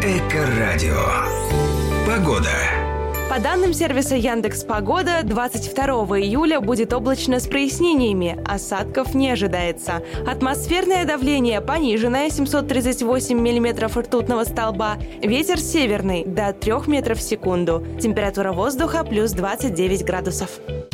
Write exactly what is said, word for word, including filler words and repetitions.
Эко-радио. Погода. По данным сервиса Яндекс.Погода, двадцать второго июля будет облачно с прояснениями, осадков не ожидается. Атмосферное давление пониженное, семьсот тридцать восемь миллиметров ртутного столба, ветер северный до трёх метров в секунду, температура воздуха плюс двадцать девять градусов.